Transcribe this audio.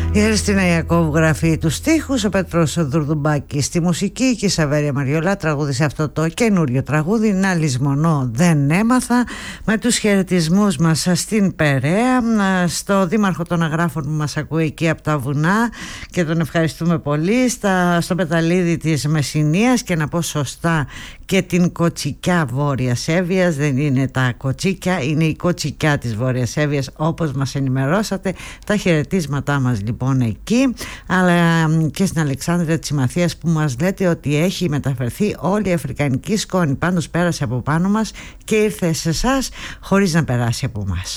Η Χριστίνα Ιακώβου γράφει τους στίχους, ο Πέτρος Δουρδουμπάκης στη μουσική και η Σαβέρια Μαριολά τραγούδισε αυτό το καινούριο τραγούδι «Να λησμονώ δεν έμαθα», με τους χαιρετισμούς μας στην Περαία, στο Δήμαρχο των Αγράφων που μας ακούει εκεί από τα βουνά και τον ευχαριστούμε πολύ, στο Πεταλίδη της Μεσσηνίας και να πω σωστά και την Κοτσικιά Βόρειας Εύβοιας. Δεν είναι τα κοτσίκια, είναι η Κοτσικιά της Βόρειας Εύβοιας όπως μας ενημερώσατε. Τα χαιρετίσματά μας λοιπόν εκεί, αλλά και στην Αλεξάνδρεια της Συμμαθίας που μας λέτε ότι έχει μεταφερθεί όλη η αφρικανική σκόνη. Πάντως πέρασε από πάνω μας και ήρθε σε εσάς χωρίς να περάσει από εμάς.